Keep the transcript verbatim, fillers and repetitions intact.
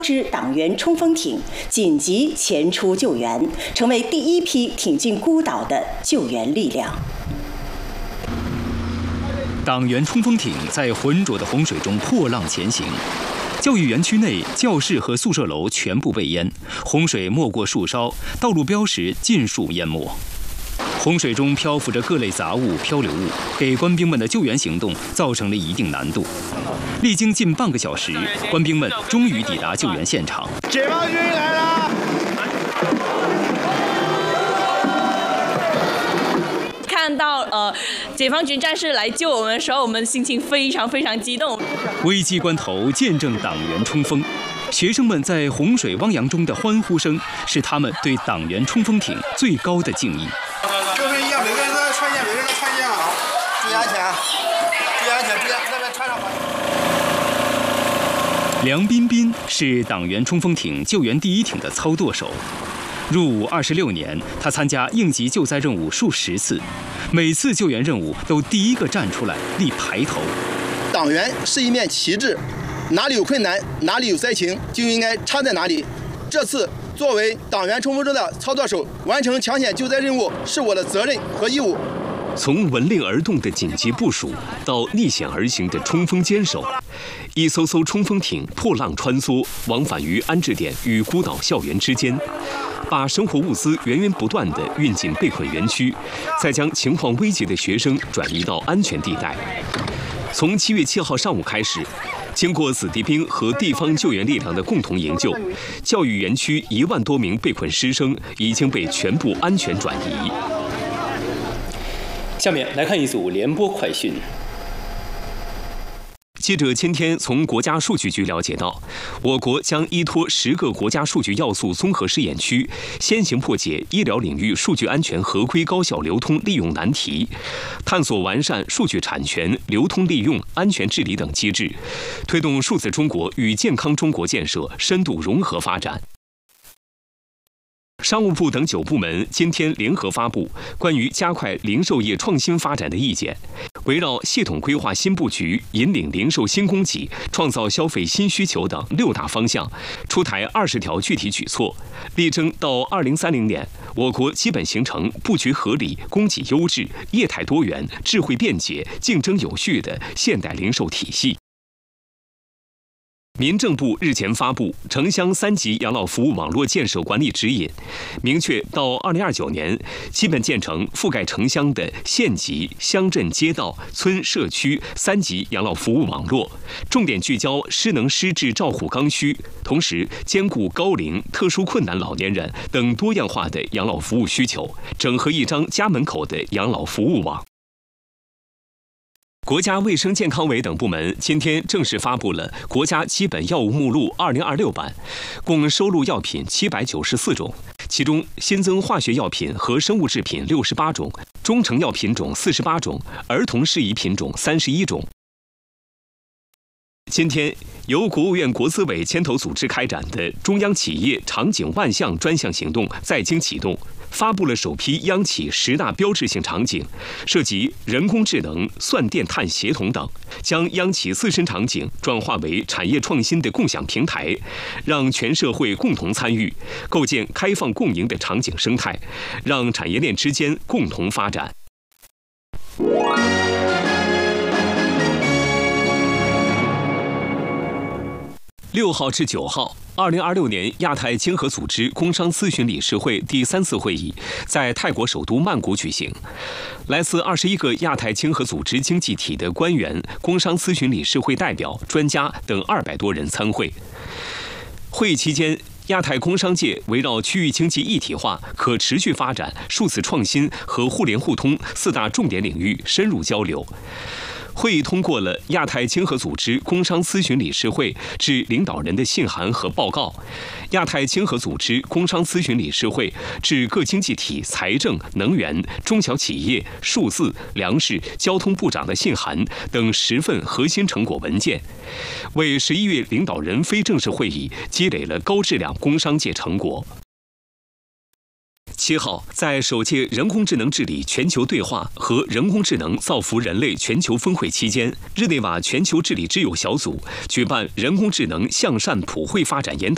支党员冲锋艇紧急前出救援，成为第一批挺进孤岛的救援力量。 党员冲锋艇在浑浊的洪水中破浪前行。教育园区内，教室和宿舍楼全部被淹，洪水没过树梢，道路标识尽数淹没。洪水中漂浮着各类杂物、漂流物，给官兵们的救援行动造成了一定难度。历经近半个小时，官兵们终于抵达救援现场。 解放军来了！ 看到呃解放军战士来救我们的时候，我们心情非常非常激动。 危机关头，见证党员冲锋。学生们在洪水汪洋中的欢呼声，是他们对党员冲锋艇最高的敬意。 跟人一样，每个人都要穿一样，每个人都穿一样，注意安全，注意安全，注意那边穿上吧。 梁彬彬是党员冲锋艇救援第一艇的操舵手。入伍二十六年，他参加应急救灾任务数十次，每次救援任务都第一个站出来立排头。 党员是一面旗帜，哪里有困难，哪里有灾情，就应该插在哪里。这次作为党员冲锋舟的操作手，完成抢险救灾任务是我的责任和义务。 从闻令而动的紧急部署到逆险而行的冲锋坚守，一艘艘冲锋艇破浪穿梭，往返于安置点与孤岛校园之间，把生活物资源源不断地运进被困园区，再将情况危急的学生转移到安全地带。从七月七号上午开始，经过子弟兵和地方救援力量的共同营救，教育园区一万多名被困师生已经被全部安全转移。 下面来看一组联播快讯。 记者今天从国家数据局了解到，我国将依托十个国家数据要素综合试验区，先行破解医疗领域数据安全合规高效流通利用难题，探索完善数据产权、流通利用、安全治理等机制，推动数字中国与健康中国建设深度融合发展。商务部等九部门今天联合发布关于加快零售业创新发展的意见，围绕系统规划新布局、引领零售新供给、创造消费新需求等六大方向，出台二十条具体举措，力争到二零三零年，我国基本形成布局合理、供给优质、业态多元、智慧便捷、竞争有序的现代零售体系。民政部日前发布《城乡三级养老服务网络建设管理指引》，明确到二零二九年，基本建成覆盖城乡的县级、乡镇、街道、村、社区三级养老服务网络，重点聚焦失能失智照护刚需，同时兼顾高龄、特殊困难老年人等多样化的养老服务需求，整合一张家门口的养老服务网。国家卫生健康委等部门今天正式发布了《国家基本药物目录二零二六版》，共收录药品七百九十四种，其中新增化学药品和生物制品六十八种，中成药品种四十八种，儿童适宜品种三十一种。今天，由国务院国资委牵头组织开展的中央企业场景万象专项行动在京启动，发布了首批央企十大标志性场景，涉及人工智能、算电碳协同等，将央企自身场景转化为产业创新的共享平台，让全社会共同参与，构建开放共赢的场景生态，让产业链之间共同发展。六号至九号，二零二六年亚太经合组织工商咨询理事会第三次会议在泰国首都曼谷举行，来自二十一个亚太经合组织经济体的官员、工商咨询理事会代表、专家等二百多人参会。会议期间，亚太工商界围绕区域经济一体化、可持续发展、数字创新和互联互通四大重点领域深入交流。会议通过了亚太经合组织工商咨询理事会致领导人的信函和报告，亚太经合组织工商咨询理事会致各经济体财政、能源、中小企业、数字、粮食、交通部长的信函等十份核心成果文件，为十一月领导人非正式会议积累了高质量工商界成果。七号，在首届人工智能治理全球对话和人工智能造福人类全球峰会期间，日内瓦全球治理之友小组举办人工智能向善普惠发展研讨。